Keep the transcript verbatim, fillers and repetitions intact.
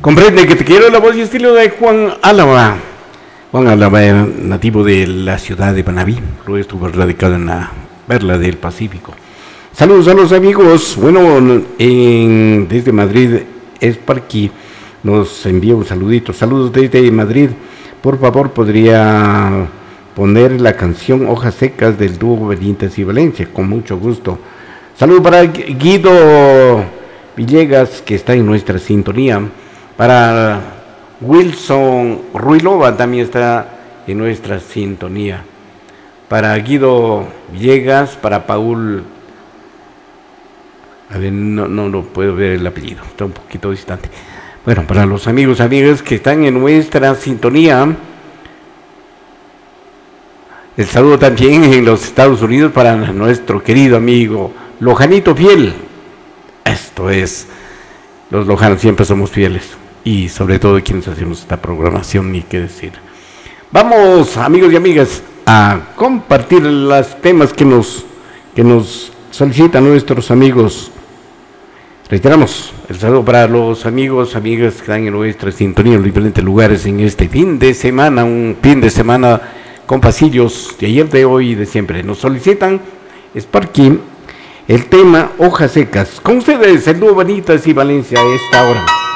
Comprende que te quiero, la voz y estilo de Juan Álava. Juan Álava era nativo de la ciudad de Manabí, luego estuvo radicado en la Perla del Pacífico. Saludos a los amigos. Bueno, en, desde Madrid, Esparqui nos envía un saludito. Saludos desde Madrid. Por favor, podría poner la canción Hojas Secas del dúo Benítez y Valencia, con mucho gusto. Saludos para Guido Villegas, que está en nuestra sintonía. Para Wilson Ruilova, también está en nuestra sintonía. Para Guido Villegas, para Paul, a ver, no, no, no puedo ver el apellido, está un poquito distante. Bueno, para los amigos, amigas que están en nuestra sintonía, el saludo también en los Estados Unidos para nuestro querido amigo Lojanito Fiel. Esto es, los lojanos siempre somos fieles, y sobre todo quienes hacemos esta programación, ni qué decir. Vamos, amigos y amigas, a compartir los temas que nos, que nos solicitan nuestros amigos. Reiteramos el saludo para los amigos, amigas que están en nuestra sintonía en los diferentes lugares en este fin de semana, un fin de semana con pasillos de ayer, de hoy y de siempre. Nos solicitan Sparky el tema Hojas Secas. Con ustedes, el dúo Benítez y Valencia a esta hora.